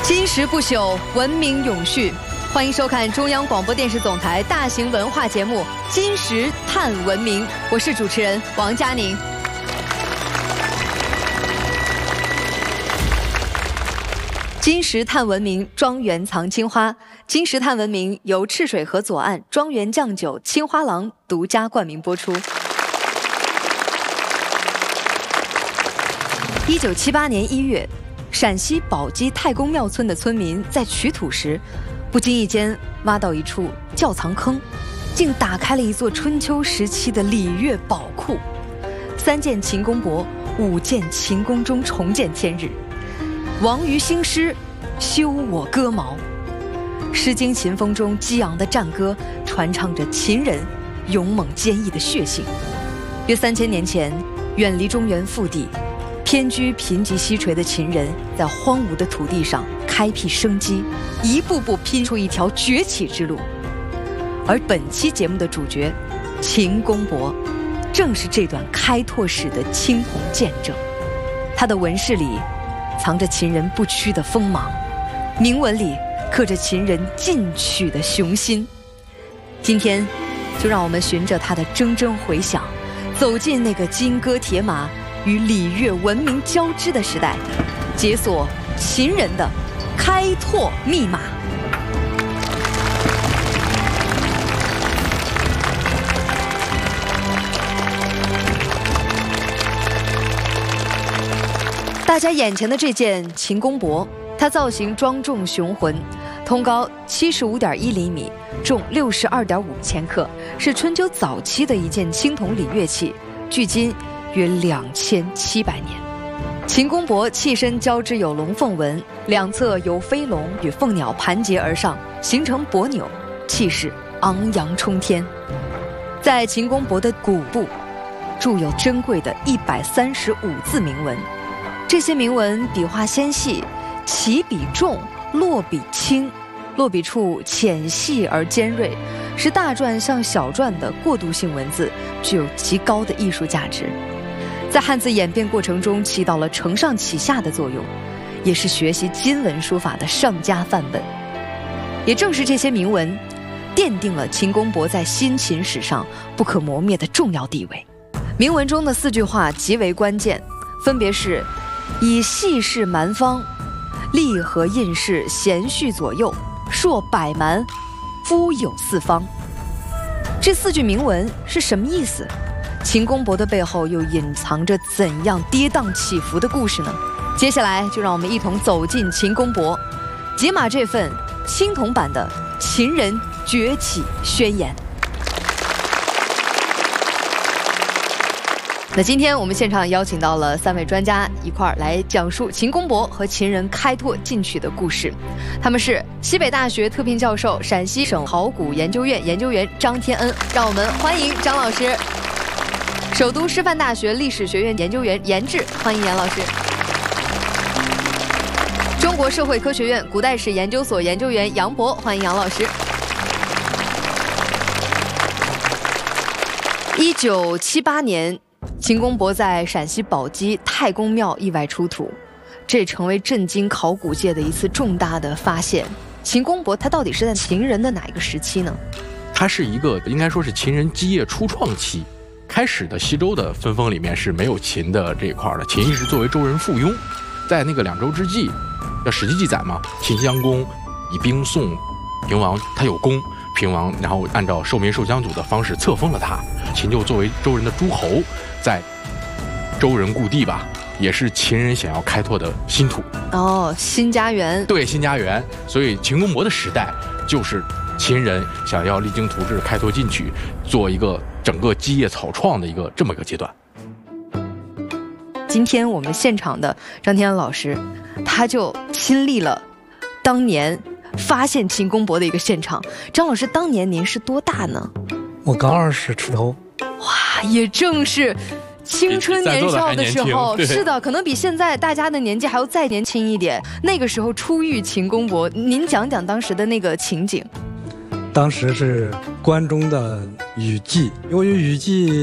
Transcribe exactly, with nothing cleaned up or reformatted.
今时不朽，文明永续。欢迎收看中央广播电视总台大型文化节目《今时探文明》，我是主持人王佳宁。今时探文明，庄园藏青花。今时探文明由赤水河左岸庄园酱酒青花郎独家冠名播出。一九七八年一月，陕西宝鸡太公庙村的村民在取土时，不经意间挖到一处窖藏坑，竟打开了一座春秋时期的礼乐宝库。三件秦公帛，五件秦宫中重见天日。王于兴师，修我戈矛。诗经秦风中激昂的战歌，传唱着秦人勇猛坚毅的血性。约三千年前，远离中原腹地，偏居贫瘠西陲的秦人，在荒芜的土地上开辟生机，一步步拼出一条崛起之路。而本期节目的主角秦公帛，正是这段开拓史的青红见证。他的文饰里藏着秦人不屈的锋芒，铭文里刻着秦人进取的雄心。今天，就让我们循着他的铮铮回响，走进那个金戈铁马与礼乐文明交织的时代，解锁秦人的开拓密码。大家眼前的这件秦公帛，它造型庄重雄浑，通高七十五点一厘米，重六十二点五千克，是春秋早期的一件青铜礼乐器，距今约两千七百年。秦公帛器身交织有龙凤纹，两侧由飞龙与凤鸟盘结而上，形成帛纽，气势昂扬冲天。在秦公帛的骨部，铸有珍贵的一百三十五字铭文。这些铭文笔画纤细，起笔重，落笔轻，落笔处浅细而尖锐，是大篆向小篆的过渡性文字，具有极高的艺术价值。在汉字演变过程中起到了承上启下的作用，也是学习金文书法的上佳范本。也正是这些铭文，奠定了秦公帛在新秦史上不可磨灭的重要地位。铭文中的四句话极为关键，分别是以细事蛮方，立和印饰贤序左右，硕百蛮，夫有四方。这四句铭文是什么意思？秦公帛的背后又隐藏着怎样跌宕起伏的故事呢？接下来就让我们一同走进秦公帛，解码这份青铜版的秦人崛起宣言。那今天我们现场邀请到了三位专家，一块儿来讲述秦公帛和秦人开拓进取的故事。他们是西北大学特聘教授、陕西省考古研究院研究员张天恩，让我们欢迎张老师；首都师范大学历史学院研究员严志，欢迎严老师；中国社会科学院古代史研究所研究员杨博，欢迎杨老师。一九七八年。秦公帛在陕西宝鸡太公庙意外出土，这成为震惊考古界的一次重大的发现。秦公帛它到底是在秦人的哪一个时期呢？ 它是一个应该说是秦人基业初创期，开始的西周的分封里面是没有秦的这一块的，秦一直作为周人附庸。在那个两周之际，要史记记载嘛，秦襄公以兵送平王，他有功，平王然后按照授民授疆祖的方式册封了他，秦就作为周人的诸侯。在周人故地吧，也是秦人想要开拓的新土哦，新家园。对， 新家园。所以秦公帛的时代，就是秦人想要励精图治、开拓进取，做一个整个基业草创的一个这么一个阶段。 今天我们现场的张天恩老师，他就亲历了当年发现秦公帛的一个现场。张老师，当年您是多大呢？ 我刚二十出头。 哇，也正是青春年少的时候，是的，可能比现在大家的年纪还要再年轻一点。那个时候初遇秦公帛，您讲讲当时的那个情景。 当时是关中的雨季，由于雨季